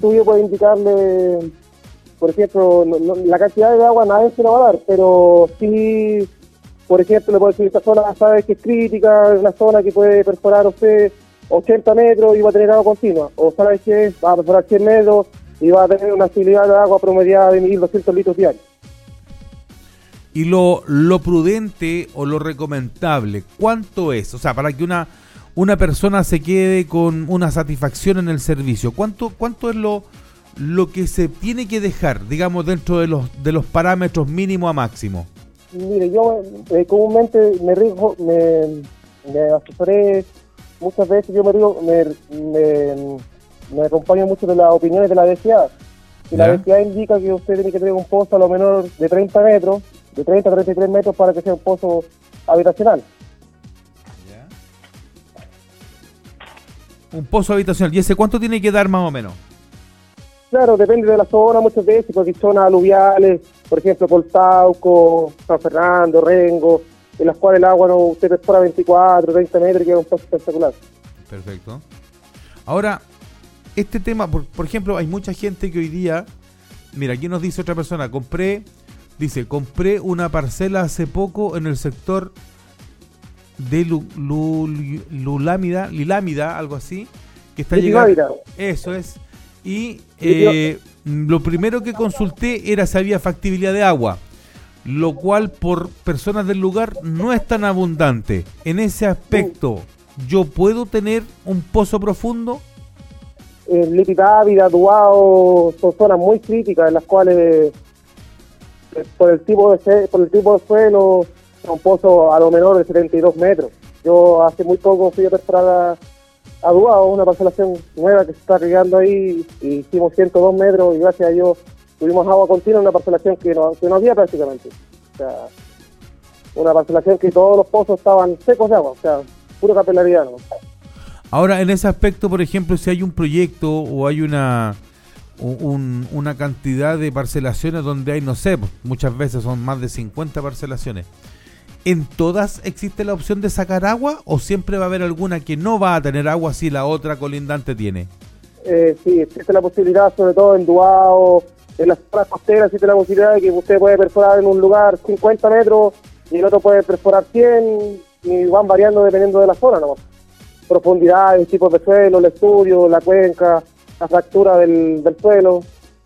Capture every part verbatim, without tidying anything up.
estudio puede indicarle, por ejemplo, no, no, la cantidad de agua nadie se la va a dar, pero sí, por ejemplo, le puede decir, esta zona sabe que es crítica, es una zona que puede perforar usted ochenta metros y va a tener agua continua, o sabe que va a perforar cien metros y va a tener una facilidad de agua promediada de mil doscientos litros diarios. Y lo, lo prudente o lo recomendable, ¿cuánto es? O sea, para que una una persona se quede con una satisfacción en el servicio, ¿cuánto cuánto es lo lo que se tiene que dejar, digamos, dentro de los de los parámetros mínimo a máximo? Mire, yo eh, comúnmente me rijo, me, me asesoré muchas veces, yo me rijo, me, me, me acompaño mucho de las opiniones de la D C A. Y la D C A indica que usted tiene que tener un pozo a lo menor de treinta metros, de treinta a treinta y tres metros para que sea un pozo habitacional. ¿Ya? Un pozo habitacional. ¿Y ese cuánto tiene que dar más o menos? Claro, depende de la zona muchas veces, porque hay zonas aluviales, por ejemplo, Coltauco, San Fernando, Rengo, en las cuales el agua no usted perfora veinticuatro, treinta metros y queda un pozo espectacular. Perfecto. Ahora, este tema, por, por ejemplo, hay mucha gente que hoy día, mira, aquí nos dice otra persona, compré, dice, compré una parcela hace poco en el sector de Lu, Lu, Lulámida, Lilámida, algo así, que está llegando. Eso es. Y eh, lo primero que consulté era si había factibilidad de agua, lo cual por personas del lugar no es tan abundante. En ese aspecto, ¿yo puedo tener un pozo profundo? Eh, Lipitávida, Duao, son zonas muy críticas en las cuales eh, por el tipo de por el tipo de suelo son pozos a lo menor de setenta y dos metros. Yo hace muy poco fui a perforar a, a Duao, una parcelación nueva que se está regando ahí, y hicimos ciento dos metros y gracias a Dios tuvimos agua continua, una parcelación que no, que no había prácticamente. O sea, una parcelación que todos los pozos estaban secos de agua, o sea, pura capilaridad, ¿no? Ahora, en ese aspecto, por ejemplo, si hay un proyecto o hay una un, una cantidad de parcelaciones donde hay, no sé, muchas veces son más de cincuenta parcelaciones, ¿en todas existe la opción de sacar agua o siempre va a haber alguna que no va a tener agua si la otra colindante tiene? Eh, sí, existe la posibilidad, sobre todo en Duao, en las zonas costeras, existe la posibilidad de que usted puede perforar en un lugar cincuenta metros y el otro puede perforar cien y van variando dependiendo de la zona, ¿no? Profundidades, tipos de suelo, el estudio, la cuenca, la fractura del, del suelo.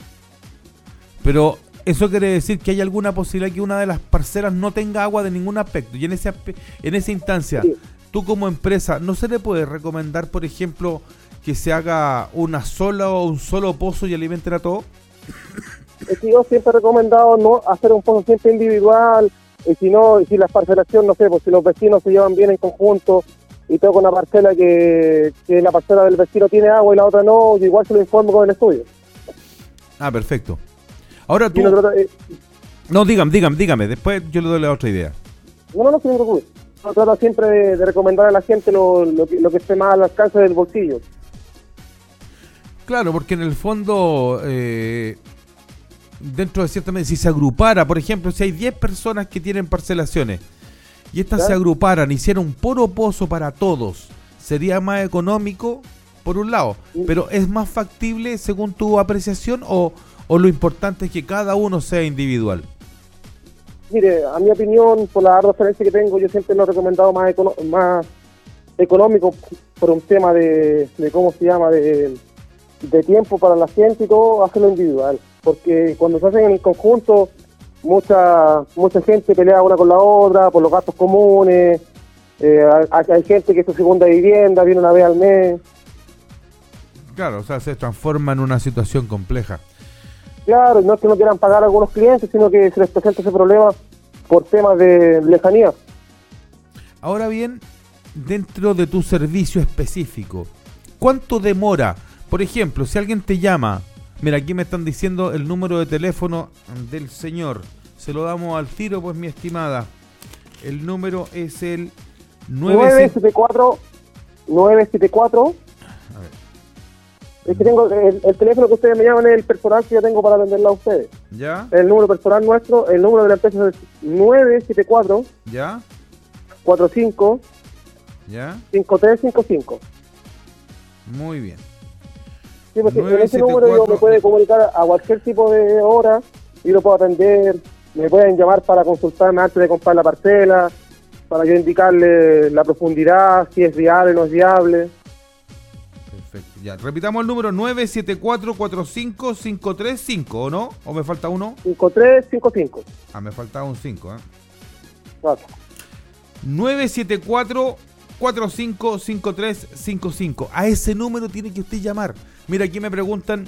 Pero eso quiere decir que hay alguna posibilidad que una de las parcelas no tenga agua de ningún aspecto, y en ese en esa instancia, sí, tú como empresa, ¿no se le puede recomendar, por ejemplo, que se haga una sola o un solo pozo y alimenten a todo? Es que yo siempre he recomendado no hacer un pozo siempre individual, y si no, si la parcelación, no sé, pues si los vecinos se llevan bien en conjunto y tengo una parcela que, que la parcela del vecino tiene agua y la otra no, yo igual se lo informo con el estudio. Ah, perfecto. Ahora tú... No, trata, eh, no, dígame, dígame, dígame, después yo le doy la otra idea. No, no, no, no se preocupe. Yo trato siempre de, de recomendar a la gente lo, lo, que, lo que esté más al alcance del bolsillo. Claro, porque en el fondo, eh, dentro de cierta medida, si se agrupara, por ejemplo, si hay diez personas que tienen parcelaciones, y estas, ¿ya?, se agruparan, hicieran un puro pozo para todos, sería más económico, por un lado, pero ¿es más factible según tu apreciación o, o lo importante es que cada uno sea individual? Mire, a mi opinión, por la referencia que tengo, yo siempre lo he recomendado más, econo- más económico por un tema de, de ¿cómo se llama?, de, de tiempo para la gente y todo, hacerlo individual, porque cuando se hacen en el conjunto, mucha mucha gente pelea una con la otra por los gastos comunes, eh, hay, hay gente que es su segunda vivienda, viene una vez al mes. Claro, o sea, se transforma en una situación compleja. Claro, no es que no quieran pagar a algunos clientes, sino que se les presenta ese problema por temas de lejanía. Ahora bien, dentro de tu servicio específico, ¿cuánto demora? Por ejemplo, si alguien te llama, mira, aquí me están diciendo el número de teléfono del señor. Se lo damos al tiro, pues, mi estimada. El número es el nueve siete cuatro nueve siete cuatro. A ver. Es que tengo el, el teléfono que ustedes me llaman es el personal que yo tengo para atenderla a ustedes. ¿Ya? El número personal nuestro, el número de la empresa es nueve siete cuatro. ¿Ya? cuatro cinco. ¿Ya? cinco tres cinco cinco. Muy bien. Sí, Sí, porque en ese número yo me puede comunicar a cualquier tipo de hora y lo puedo atender. Me pueden llamar para consultarme antes de comprar la parcela, para yo indicarle la profundidad, si es viable o no es viable. Perfecto, ya. Repitamos el número nueve siete cuatro cuatro cinco cinco tres cinco, ¿o no? ¿O me falta uno? cinco tres cinco cinco. Ah, me faltaba un cinco, ¿eh? Claro. nueve siete cuatro cuatro cinco cinco tres cinco cinco. A ese número tiene que usted llamar. Mira, aquí me preguntan.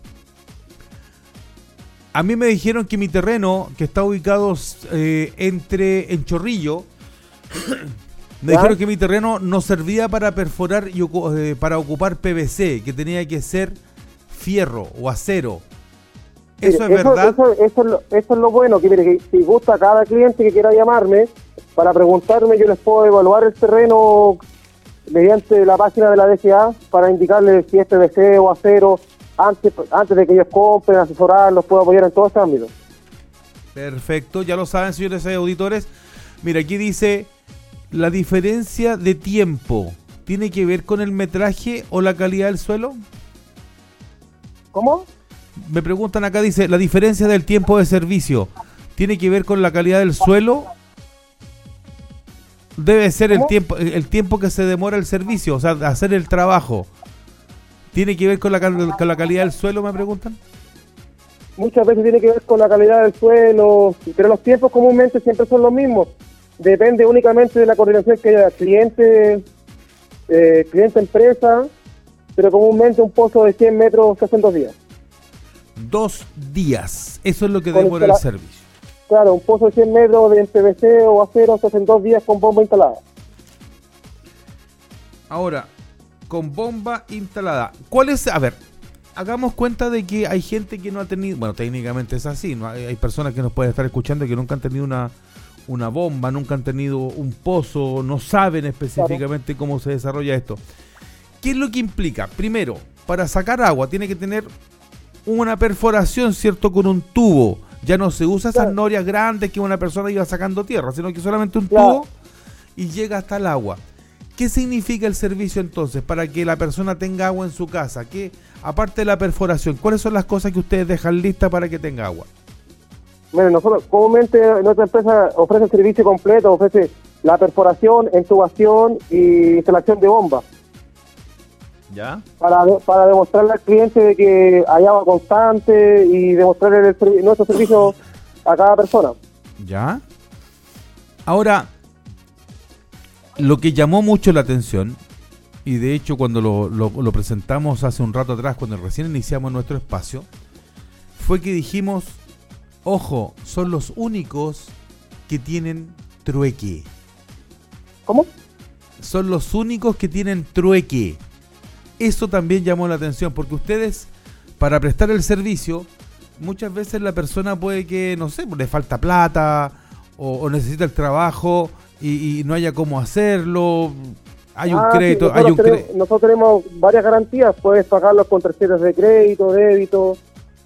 A mí me dijeron que mi terreno, que está ubicado eh, entre en Chorrillo, me ¿Ya? dijeron que mi terreno no servía para perforar y eh, para ocupar P V C, que tenía que ser fierro o acero. ¿Eso mire, es verdad? Eso, eso, eso, es lo, eso es lo bueno, que mire, que si gusta cada cliente que quiera llamarme para preguntarme, yo les puedo evaluar el terreno mediante la página de la D G A para indicarles si es P V C o acero. Antes, antes de que ellos compren, asesorar, los puedo apoyar en todo este ámbito. Perfecto, ya lo saben, señores auditores. Mira, aquí dice, la diferencia de tiempo, ¿tiene que ver con el metraje o la calidad del suelo? ¿Cómo? Me preguntan acá, dice, la diferencia del tiempo de servicio, ¿tiene que ver con la calidad del suelo? Debe ser el tiempo, el tiempo que se demora el servicio, o sea, hacer el trabajo. ¿Tiene que ver con la, con la calidad del suelo, me preguntan? Muchas veces tiene que ver con la calidad del suelo, pero los tiempos comúnmente siempre son los mismos. Depende únicamente de la coordinación que haya cliente, eh, cliente-empresa, pero comúnmente un pozo de cien metros se hace en dos días. Dos días, eso es lo que demora el servicio. Claro, un pozo de cien metros de P V C o acero se hace en dos días con bomba instalada. Ahora, con bomba instalada. ¿Cuál es? A ver, hagamos cuenta de que hay gente que no ha tenido, bueno, técnicamente es así, ¿no? Hay, hay personas que nos pueden estar escuchando que nunca han tenido una, una bomba, nunca han tenido un pozo, no saben específicamente claro. cómo se desarrolla esto. ¿Qué es lo que implica? Primero, para sacar agua tiene que tener una perforación, ¿cierto? Con un tubo. Ya no se usa esas claro. norias grandes que una persona iba sacando tierra, sino que solamente un claro. tubo y llega hasta el agua. ¿Qué significa el servicio entonces para que la persona tenga agua en su casa? ¿Qué, aparte de la perforación, cuáles son las cosas que ustedes dejan listas para que tenga agua? Bueno, nosotros comúnmente nuestra empresa ofrece el servicio completo, ofrece la perforación, intubación y instalación de bomba. ¿Ya? Para, para demostrarle al cliente de que hay agua constante y demostrarle el, nuestro servicio a cada persona. ¿Ya? Ahora, lo que llamó mucho la atención, y de hecho cuando lo, lo, lo presentamos hace un rato atrás, cuando recién iniciamos nuestro espacio, fue que dijimos, ojo, son los únicos que tienen trueque. ¿Cómo? Son los únicos que tienen trueque. Eso también llamó la atención, porque ustedes, para prestar el servicio, muchas veces la persona puede que, no sé, le falta plata o, o necesita el trabajo y, y no haya cómo hacerlo. Hay un ah, crédito. Sí, hay un tenemos, cre... nosotros tenemos varias garantías. Puedes pagarlos con tarjetas de crédito, débito.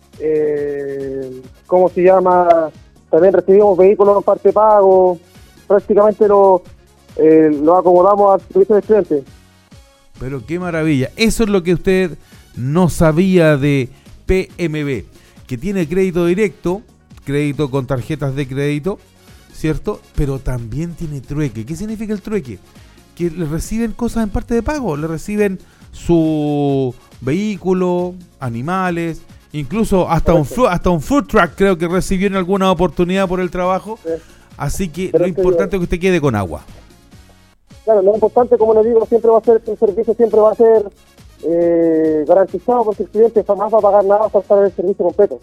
Eh, ¿Cómo se llama? También recibimos vehículos en parte pago. Prácticamente lo, eh, lo acomodamos al servicio del cliente. Pero qué maravilla. Eso es lo que usted no sabía de P M B, que tiene crédito directo, crédito con tarjetas de crédito, ¿cierto? Pero también tiene trueque. ¿Qué significa el trueque? Que le reciben cosas en parte de pago, le reciben su vehículo, animales, incluso hasta un, hasta un food truck creo que recibió en alguna oportunidad por el trabajo. Así que Pero lo importante es que usted quede con agua. Claro, lo importante, como les digo, siempre va a ser, el servicio siempre va a ser eh, garantizado, porque el cliente jamás va a pagar nada para estar en el servicio completo.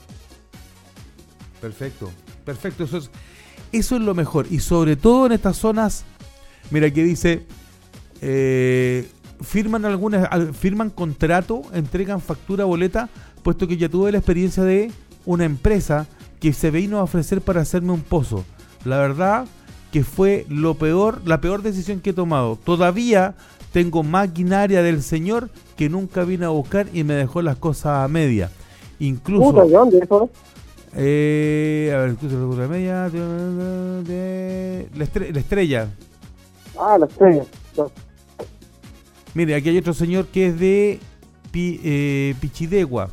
Perfecto, perfecto, eso es, eso es lo mejor, y sobre todo en estas zonas, mira que dice, eh, firman algunas, firman contrato, entregan factura, boleta, puesto que ya tuve la experiencia de una empresa que se vino a ofrecer para hacerme un pozo. La verdad que fue lo peor, la peor decisión que he tomado. Todavía tengo maquinaria del señor que nunca vino a buscar y me dejó las cosas a media. Incluso... ¿De dónde eso? Eh, a ver, incluso la media... De, de, la, estre, la estrella. Ah, la estrella. No. Mire, aquí hay otro señor que es de Pi, eh, Pichidegua.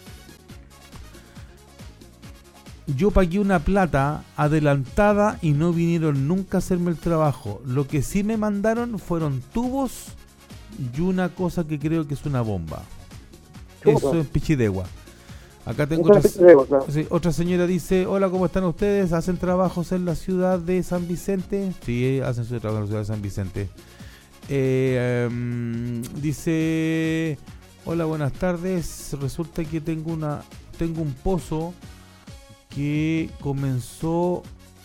Yo pagué una plata adelantada y no vinieron nunca a hacerme el trabajo. Lo que sí me mandaron fueron tubos y una cosa que creo que es una bomba. Eso es Pichidegua. Acá tengo otra, claro. Sí, otra señora dice, hola, ¿cómo están ustedes? ¿Hacen trabajos en la ciudad de San Vicente? Sí, hacen su trabajo en la ciudad de San Vicente. Eh, um, dice, hola, buenas tardes. Resulta que tengo una tengo un pozo que comenzó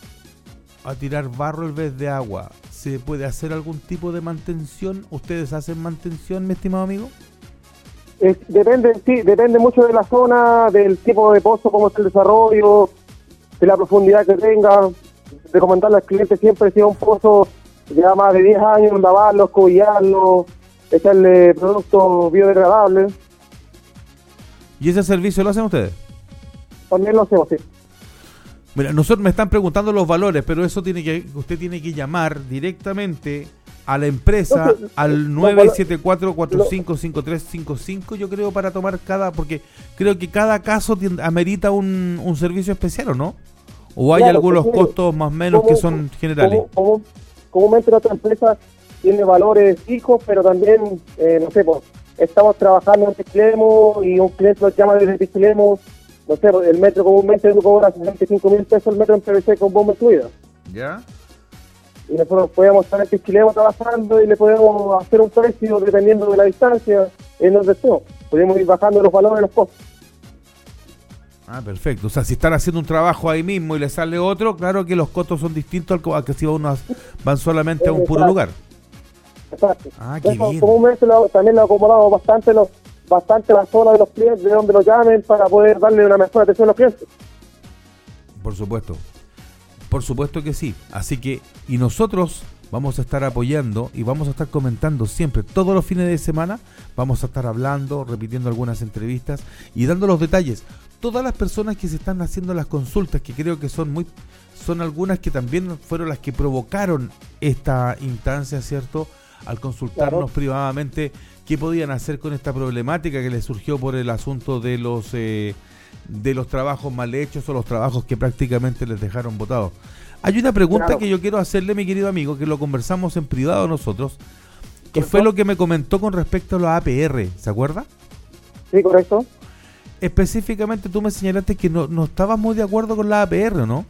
a tirar barro en vez de agua. ¿Se puede hacer algún tipo de mantención? ¿Ustedes hacen mantención, mi estimado amigo? Es, depende, sí, depende mucho de la zona, del tipo de pozo, cómo es el desarrollo, de la profundidad que tenga. Recomendarle al cliente siempre si es un pozo ya más de diez años, lavarlo, escobillarlo, echarle productos biodegradables. ¿Y ese servicio lo hacen ustedes? También lo hacemos, sí. Mira, nosotros me están preguntando los valores, pero eso tiene que usted tiene que llamar directamente a la empresa, no, al nueve siete cuatro, cuatro cinco cinco tres cinco cinco, yo creo, para tomar cada, porque creo que cada caso tiende, amerita un, un servicio especial, ¿o no? ¿O hay claro, algunos tiene, costos más o menos como, que son generales? Como, como, comúnmente nuestra empresa tiene valores fijos, pero también, eh, no sé, pues, estamos trabajando en Pichilemu y un cliente nos llama desde Pichilemu. No sé, el metro comúnmente uno cobra sesenta y cinco mil pesos el metro en P V C con bomba incluida. ¿Ya? Y nosotros podemos estar en Pichilemu trabajando y le podemos hacer un precio dependiendo de la distancia en los deseos. Podemos ir bajando los valores de los costos. Ah, perfecto. O sea, si están haciendo un trabajo ahí mismo y le sale otro, claro que los costos son distintos al que si uno van solamente a un puro lugar. Exacto. Ah, qué Entonces, bien. Comúnmente lo, también lo acomodamos bastante los bastante la zona de los clientes, de donde lo llamen, para poder darle una mejor atención a los clientes. Por supuesto, por supuesto que sí. Así que, y nosotros vamos a estar apoyando y vamos a estar comentando siempre, todos los fines de semana, vamos a estar hablando, repitiendo algunas entrevistas y dando los detalles. Todas las personas que se están haciendo las consultas, que creo que son muy, son algunas que también fueron las que provocaron esta instancia, ¿cierto? Al consultarnos claro. privadamente qué podían hacer con esta problemática que les surgió por el asunto de los eh, de los trabajos mal hechos o los trabajos que prácticamente les dejaron botados. Hay una pregunta claro. que yo quiero hacerle, mi querido amigo, que lo conversamos en privado nosotros, que ¿correcto? Fue lo que me comentó con respecto a los A P R, ¿se acuerda? Sí, correcto. Específicamente tú me señalaste que no, no estabas muy de acuerdo con la A P R, ¿no?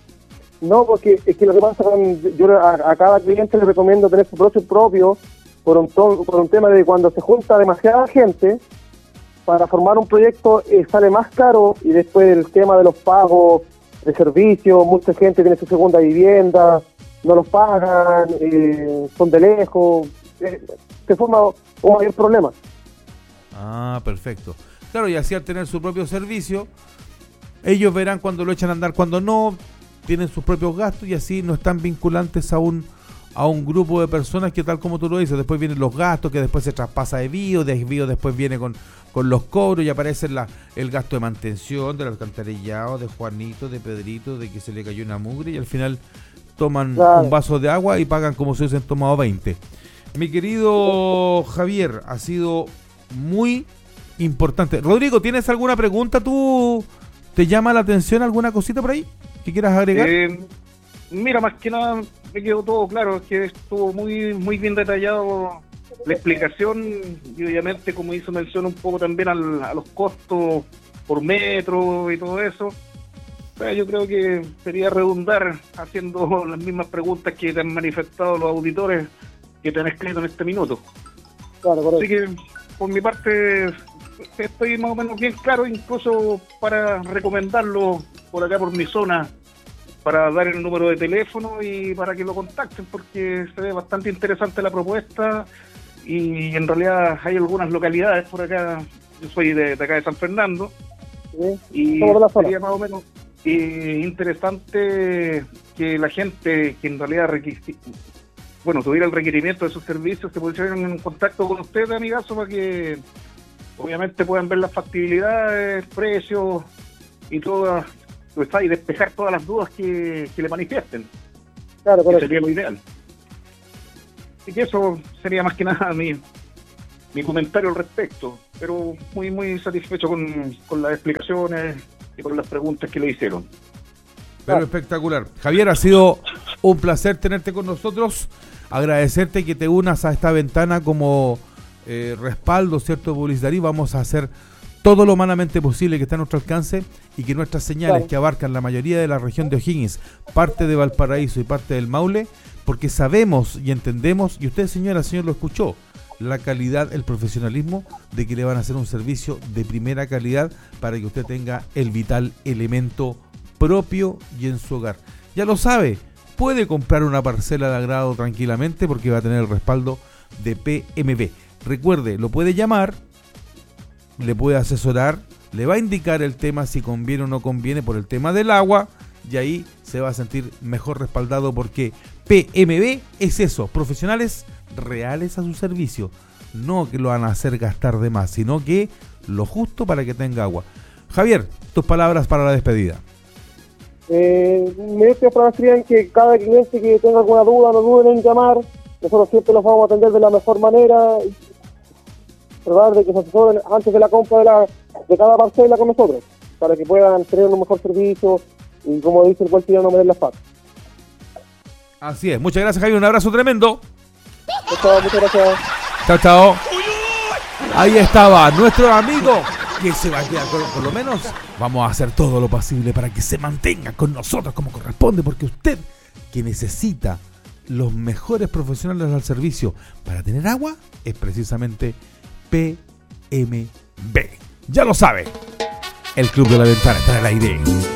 No, porque es que lo que pasa con, yo a, a cada cliente le recomiendo tener su proceso propio por un, to, por un tema de cuando se junta demasiada gente para formar un proyecto eh, sale más caro, y después el tema de los pagos de servicios, mucha gente tiene su segunda vivienda, no los pagan, eh, son de lejos, eh, se forma un mayor problema. Ah, perfecto. Claro, y así al tener su propio servicio, ellos verán cuando lo echan a andar, cuando no, tienen sus propios gastos y así no están vinculantes a un a un grupo de personas que, tal como tú lo dices, después vienen los gastos, que después se traspasa de bio, de bio después viene con, con los cobros y aparece la, el gasto de mantención, del alcantarillado, de Juanito, de Pedrito, de que se le cayó una mugre y al final toman claro. un vaso de agua y pagan como si hubiesen tomado veinte. Mi querido Javier, ha sido muy importante. Rodrigo, ¿tienes alguna pregunta tú? ¿Te llama la atención alguna cosita por ahí que quieras agregar? Eh, mira, más que nada me quedó todo claro, es que estuvo muy muy bien detallado la explicación y obviamente, como hizo mención un poco también al, a los costos por metro y todo eso. O sea, yo creo que sería redundar haciendo las mismas preguntas que te han manifestado los auditores que te han escrito en este minuto. Claro, correcto. Así que por mi parte estoy más o menos bien claro, incluso para recomendarlo por acá, por mi zona, para dar el número de teléfono y para que lo contacten, porque se ve bastante interesante la propuesta y en realidad hay algunas localidades por acá, yo soy de, de acá de San Fernando, sí, y sería más o menos eh, interesante que la gente que en realidad requisi- bueno, tuviera el requerimiento de sus servicios, se pusieran en contacto con ustedes, amigazo, para que obviamente puedan ver las factibilidades, precios y todo, y despejar todas las dudas que, que le manifiesten. Claro, que sería lo ideal. Así que eso sería más que nada mi, mi comentario al respecto, pero muy muy satisfecho con, con las explicaciones y con las preguntas que le hicieron. Pero espectacular. Javier, ha sido un placer tenerte con nosotros, agradecerte que te unas a esta ventana como eh, respaldo, ¿cierto?, publicitario. Vamos a hacer todo lo humanamente posible que está a nuestro alcance y que nuestras señales, claro, que abarcan la mayoría de la región de O'Higgins, parte de Valparaíso y parte del Maule, porque sabemos y entendemos, y usted, señora, señor, lo escuchó, la calidad, el profesionalismo de que le van a hacer un servicio de primera calidad para que usted tenga el vital elemento propio y en su hogar. Ya lo sabe, puede comprar una parcela de agrado tranquilamente porque va a tener el respaldo de P M B. Recuerde, lo puede llamar, le puede asesorar, le va a indicar el tema si conviene o no conviene por el tema del agua, y ahí se va a sentir mejor respaldado porque P M B es eso, profesionales reales a su servicio, no que lo van a hacer gastar de más, sino que lo justo para que tenga agua. Javier, tus palabras para la despedida. Eh, me gustaría palabras que cada cliente que tenga alguna duda no duden en llamar, nosotros siempre los vamos a atender de la mejor manera, tratar de que se asesoren antes de la compra de, la, de cada parcela con nosotros, para que puedan tener un mejor servicio y, como dice el buen tirano, no meter las patas. Así es, muchas gracias, Javier, un abrazo tremendo. Chao, muchas gracias. Chao, chao. Ahí estaba nuestro amigo que se va a quedar, por, por lo menos vamos a hacer todo lo posible para que se mantenga con nosotros como corresponde, porque usted que necesita los mejores profesionales al servicio para tener agua es precisamente P M B. Ya lo sabe, el Club de la Ventana está en el aire.